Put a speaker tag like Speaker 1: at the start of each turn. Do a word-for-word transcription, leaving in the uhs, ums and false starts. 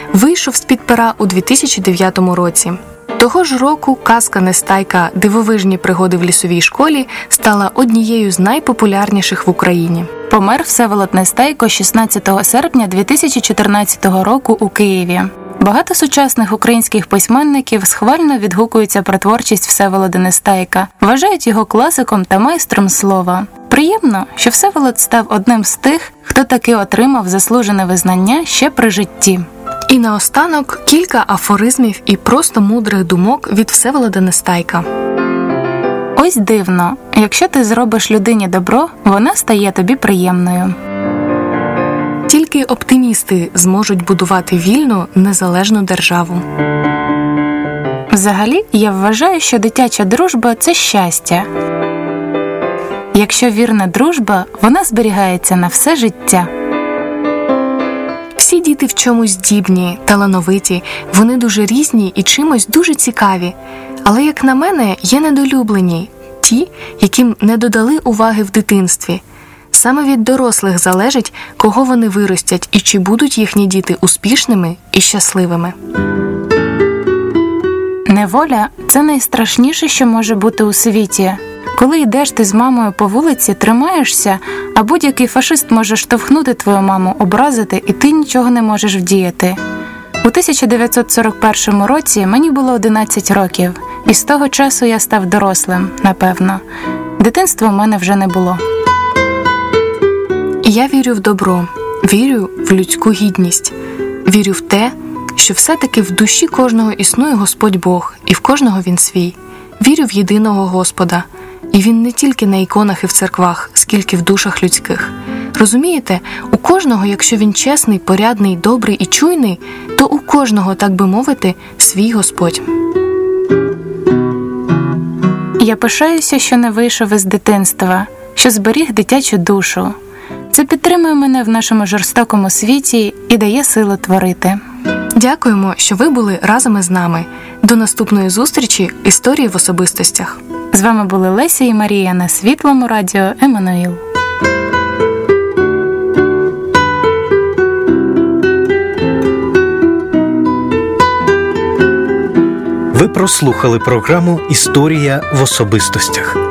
Speaker 1: вийшов з-під пера у дві тисячі дев'ятому році. Того ж року казка Нестайка «Дивовижні пригоди в лісовій школі» стала однією з найпопулярніших в Україні.
Speaker 2: Помер Всеволод Нестайко шістнадцятого серпня дві тисячі чотирнадцятого року у Києві. Багато сучасних українських письменників схвально відгукуються про творчість Всеволода Нестайка, вважають його класиком та майстром слова. Приємно, що Всеволод став одним з тих, хто таки отримав заслужене визнання ще при житті.
Speaker 1: І наостанок кілька афоризмів і просто мудрих думок від Всеволода Нестайка.
Speaker 2: Ось дивно, якщо ти зробиш людині добро, вона стає тобі приємною.
Speaker 1: Тільки оптимісти зможуть будувати вільну, незалежну державу.
Speaker 2: Взагалі, я вважаю, що дитяча дружба – це щастя. Якщо вірна дружба, вона зберігається на все життя.
Speaker 1: Всі діти в чомусь здібні, талановиті, вони дуже різні і чимось дуже цікаві. Але, як на мене, є недолюблені – ті, яким не додали уваги в дитинстві. Саме від дорослих залежить, кого вони виростять і чи будуть їхні діти успішними і щасливими.
Speaker 2: Неволя – це найстрашніше, що може бути у світі. Коли йдеш ти з мамою по вулиці, тримаєшся, а будь-який фашист може штовхнути твою маму, образити, і ти нічого не можеш вдіяти. У тисяча дев'ятсот сорок першому році мені було одинадцять років, і з того часу я став дорослим, напевно. Дитинства в мене вже не було.
Speaker 1: Я вірю в добро, вірю в людську гідність, вірю в те, що все-таки в душі кожного існує Господь Бог, і в кожного Він свій. Вірю в єдиного Господа, і Він не тільки на іконах і в церквах, скільки в душах людських. Розумієте, у кожного, якщо він чесний, порядний, добрий і чуйний, то у кожного, так би мовити, свій Господь.
Speaker 2: Я пишаюся, що не вийшов із дитинства, що зберіг дитячу душу. Це підтримує мене в нашому жорстокому світі і дає силу творити.
Speaker 1: Дякуємо, що ви були разом із нами. До наступної зустрічі «Історії в особистостях».
Speaker 2: З вами були Леся і Марія на Світлому радіо Еммануїл.
Speaker 3: Ви прослухали програму «Історія в особистостях».